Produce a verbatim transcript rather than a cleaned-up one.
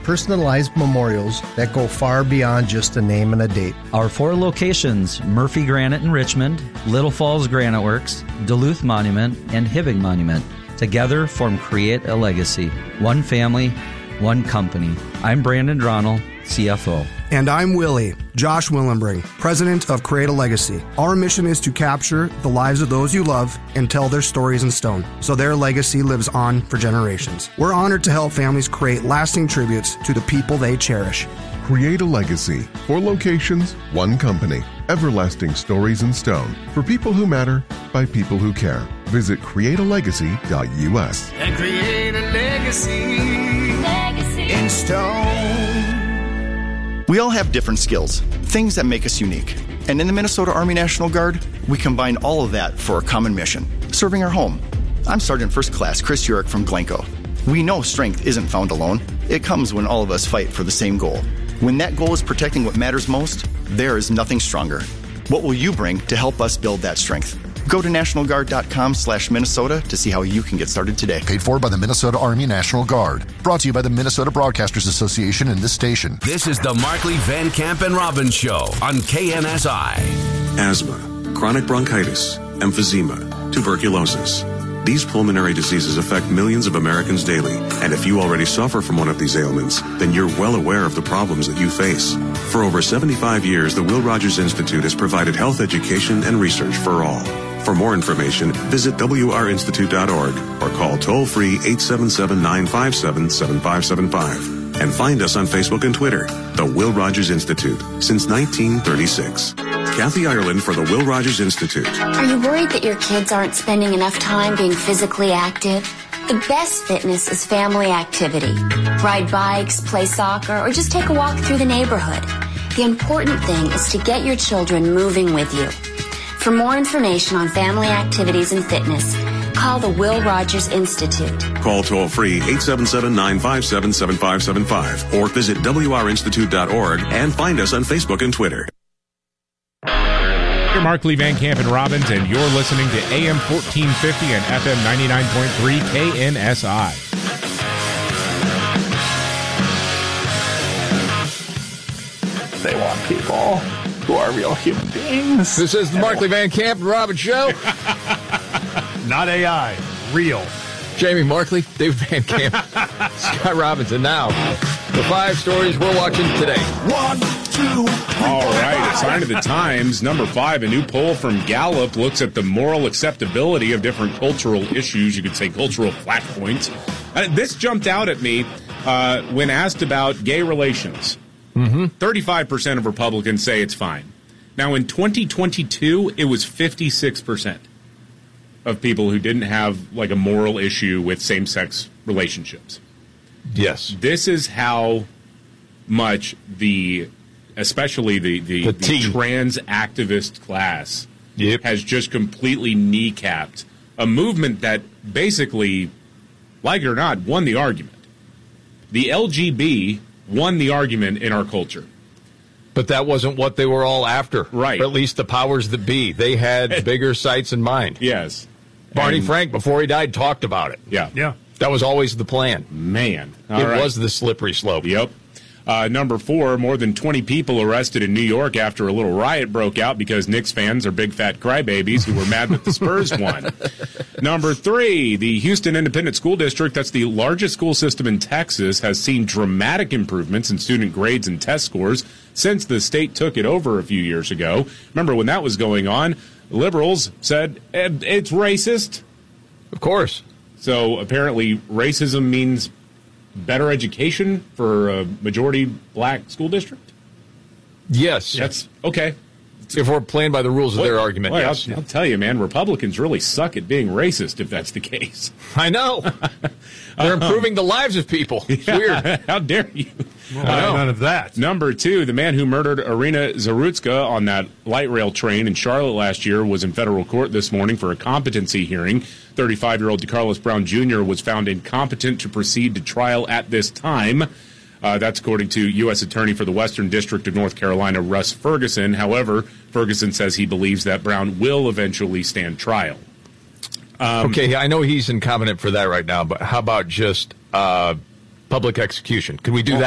personalized memorials that go far beyond just a name and a date. Our four locations, Murphy Granite in Richmond, Little Falls Granite Works, Duluth Monument, and Hibbing Monument, together form Create a Legacy. One family, one company. I'm Brandon Dronell, C F O. And I'm Willie, Josh Willenbring, president of Create a Legacy. Our mission is to capture the lives of those you love and tell their stories in stone, so their legacy lives on for generations. We're honored to help families create lasting tributes to the people they cherish. Create a Legacy. Four locations, one company. Everlasting stories in stone. For people who matter, by people who care. Visit create a legacy dot U S. And create a legacy, legacy in stone. We all have different skills, things that make us unique. And in the Minnesota Army National Guard, we combine all of that for a common mission, serving our home. I'm Sergeant First Class Chris Urich from Glencoe. We know strength isn't found alone. It comes when all of us fight for the same goal. When that goal is protecting what matters most, there is nothing stronger. What will you bring to help us build that strength? Go to national guard dot com slash Minnesota to see how you can get started today. Paid for by the Minnesota Army National Guard. Brought to you by the Minnesota Broadcasters Association and this station. This is the Markley, Van Camp, and Robbins Show on K N S I. Asthma, chronic bronchitis, emphysema, tuberculosis. These pulmonary diseases affect millions of Americans daily. And if you already suffer from one of these ailments, then you're well aware of the problems that you face. For over seventy-five years, the Will Rogers Institute has provided health education and research for all. For more information, visit W R institute dot org or call toll-free eight seven seven, nine five seven, seven five seven five. And find us on Facebook and Twitter, The Will Rogers Institute, since nineteen thirty-six. Kathy Ireland for the Will Rogers Institute. Are you worried that your kids aren't spending enough time being physically active? The best fitness is family activity. Ride bikes, play soccer, or just take a walk through the neighborhood. The important thing is to get your children moving with you. For more information on family activities and fitness, call the Will Rogers Institute. Call toll-free eight seven seven, nine five seven, seven five seven five or visit W R institute dot org and find us on Facebook and Twitter. You're Markley, Van Camp, and Robbins, and you're listening to A M fourteen fifty and F M ninety-nine point three K N S I. They want people who are real human beings. This is the Markley, Van Camp, and Robbins Show. Not A I, real. Jamie Markley, David Van Camp, Scott Robinson. Now, the five stories we're watching today. One, two, three. All right, a sign of the times. Number five, a new poll from Gallup looks at the moral acceptability of different cultural issues. You could say cultural flashpoints. Uh, this jumped out at me uh, when asked about gay relations. Mm-hmm. thirty-five percent of Republicans say it's fine. Now, in twenty twenty-two, it was fifty-six percent of people who didn't have like a moral issue with same-sex relationships. Yes. This is how much the, especially the, the, the, the trans activist class yep. has just completely kneecapped a movement that basically, like it or not, won the argument. The L G B won the argument in our culture. But that wasn't what they were all after. Right. Or at least the powers that be. They had bigger sights in mind. Yes. Barney and, Frank, before he died, talked about it. Yeah. Yeah. That was always the plan. Man. All it right. was the slippery slope. Yep. Uh, number four, more than twenty people arrested in New York after a little riot broke out because Knicks fans are big fat crybabies who were mad that the Spurs won. Number three, the Houston Independent School District, that's the largest school system in Texas, has seen dramatic improvements in student grades and test scores since the state took it over a few years ago. Remember when that was going on, liberals said it's racist. Of course. So apparently racism means better education for a majority black school district? Yes. That's okay. If we're playing by the rules of well, their argument, well, yes. I'll, I'll tell you, man, Republicans really suck at being racist if that's the case. I know. They're improving the lives of people. It's yeah, weird. How dare you? Well, none of that. Number two, the man who murdered Irina Zarutska on that light rail train in Charlotte last year was in federal court this morning for a competency hearing. thirty-five-year-old DeCarlos Brown Junior was found incompetent to proceed to trial at this time. Uh, that's according to U S Attorney for the Western District of North Carolina, Russ Ferguson. However, Ferguson says he believes that Brown will eventually stand trial. Um, okay, I know he's incompetent for that right now, but how about just uh, public execution? Could we do that?